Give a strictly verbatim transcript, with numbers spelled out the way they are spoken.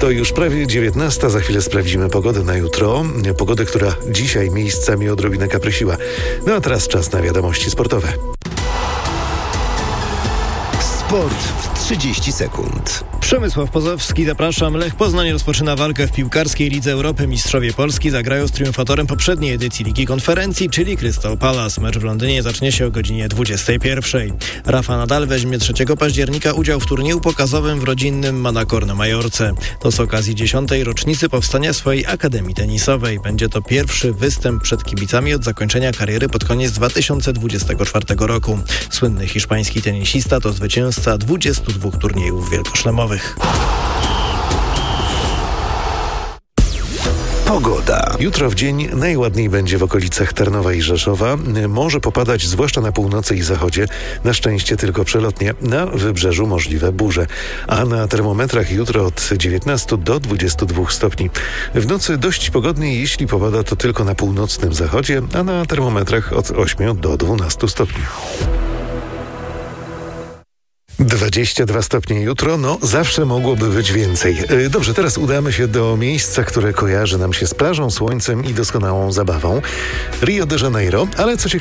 To już prawie dziewiętnasta, za chwilę sprawdzimy pogodę na jutro. Pogodę, która dzisiaj miejscami odrobinę kaprysiła. No a teraz czas na wiadomości sportowe. Sport w trzydzieści sekund. Przemysław Pozowski, zapraszam. Lech Poznań rozpoczyna walkę w piłkarskiej Lidze Europy. Mistrzowie Polski zagrają z triumfatorem poprzedniej edycji Ligi Konferencji, czyli Crystal Palace. Mecz w Londynie zacznie się o godzinie dwudziestej pierwszej. Rafa Nadal weźmie trzeciego października udział w turnieju pokazowym w rodzinnym Manacor na Majorce. To z okazji dziesiątej rocznicy powstania swojej Akademii Tenisowej. Będzie to pierwszy występ przed kibicami od zakończenia kariery pod koniec dwa tysiące dwudziestego czwartego roku. Słynny hiszpański tenisista to zwycięzca dwudziestu dwóch turniejów wielkoszlemowych. Pogoda. Jutro w dzień najładniej będzie w okolicach Tarnowa i Rzeszowa. Może popadać zwłaszcza na północy i zachodzie. Na szczęście tylko przelotnie. Na wybrzeżu możliwe burze. A na termometrach jutro od dziewiętnastu do dwudziestu dwóch stopni. W nocy dość pogodnie, jeśli popada to tylko na północnym zachodzie, a na termometrach od ośmiu do dwunastu stopni. dwadzieścia dwa stopnie jutro, no zawsze mogłoby być więcej. Dobrze, teraz udamy się do miejsca, które kojarzy nam się z plażą, słońcem i doskonałą zabawą. Rio de Janeiro, ale co ciekawe,